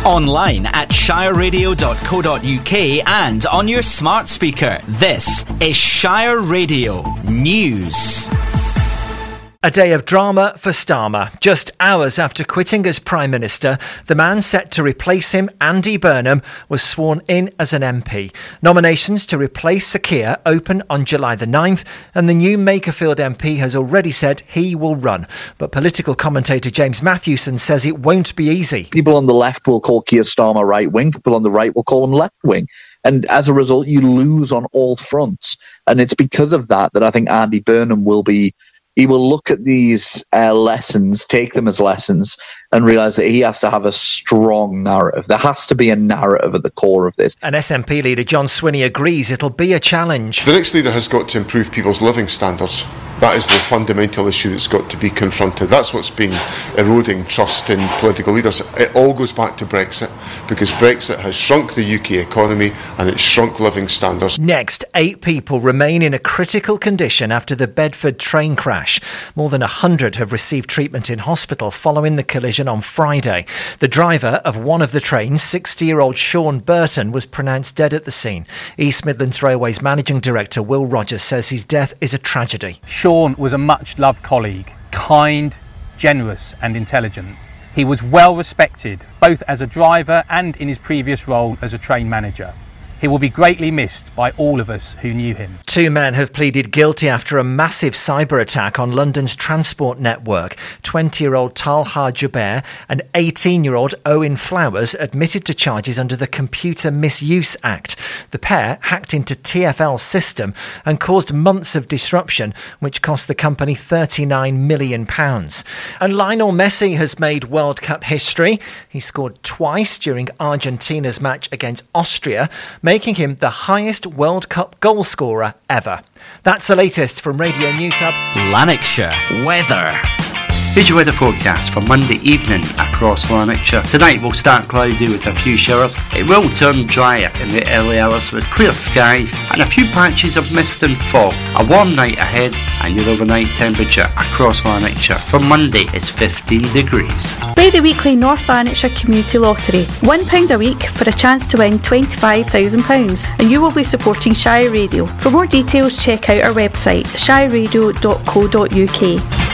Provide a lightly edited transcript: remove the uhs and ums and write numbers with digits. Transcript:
Online at shireradio.co.uk and on your smart speaker. This is Shire Radio News. A day of drama for Starmer. Just hours after quitting as Prime Minister, the man set to replace him, Andy Burnham, was sworn in as an MP. Nominations to replace Sir Keir open on July the 9th, and the new Makerfield MP has already said he will run. But political commentator James Matthewson says it won't be easy. People on the left will call Keir Starmer right-wing, people on the right will call him left-wing. And as a result, you lose on all fronts. And it's because of that I think Andy Burnham will look at these lessons, take them as lessons, and realise that he has to have a strong narrative. There has to be a narrative at the core of this. And SNP leader John Swinney agrees it'll be a challenge. The next leader has got to improve people's living standards. That is the fundamental issue that's got to be confronted. That's what's been eroding trust in political leaders. It all goes back to Brexit, because Brexit has shrunk the UK economy and it's shrunk living standards. Next, 8 people remain in a critical condition after the Bedford train crash. More than 100 have received treatment in hospital following the collision on Friday. The driver of one of the trains, 60-year-old Sean Burton, was pronounced dead at the scene. East Midlands Railways Managing Director Will Rogers says his death is a tragedy. Sean was a much-loved colleague, kind, generous and intelligent. He was well respected, both as a driver and in his previous role as a train manager. He will be greatly missed by all of us who knew him. 2 men have pleaded guilty after a massive cyber attack on London's transport network. 20-year-old Talha Jubair and 18-year-old Owen Flowers admitted to charges under the Computer Misuse Act. The pair hacked into TfL's system and caused months of disruption, which cost the company £39 million. And Lionel Messi has made World Cup history. He scored twice during Argentina's match against Austria, making him the highest World Cup goal scorer ever. That's the latest from Radio News Hub. Lanarkshire weather. Here's your weather forecast for Monday evening across Lanarkshire. Tonight will start cloudy with a few showers. It will turn drier in the early hours with clear skies and a few patches of mist and fog. A warm night ahead, and your overnight temperature across Lanarkshire for Monday is 15 degrees. Play the weekly North Lanarkshire Community Lottery. £1 a week for a chance to win £25,000, and you will be supporting Shire Radio. For more details, check out our website shireradio.co.uk.